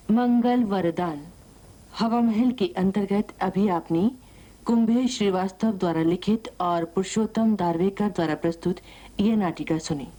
मंगल वरदान हवा महल के अंतर्गत अभी आपने कुंभेश श्रीवास्तव द्वारा लिखित और पुरुषोत्तम दारवेकर द्वारा प्रस्तुत यह नाटिका सुनी।